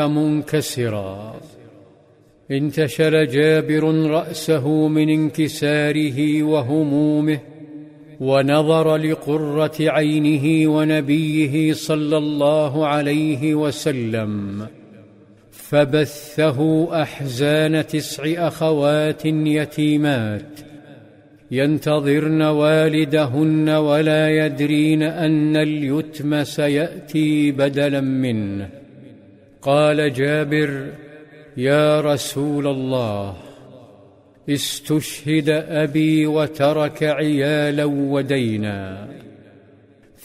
منكسرا. انتشل جابر رأسه من انكساره وهمومه، ونظر لقرة عينه ونبيه صلى الله عليه وسلم، فبثه أحزان 9 أخوات يتيمات ينتظرن والدهن ولا يدرين أن اليتم سيأتي بدلا منه. قال جابر: يا رسول الله، استشهد أبي وترك عيالا ودينا.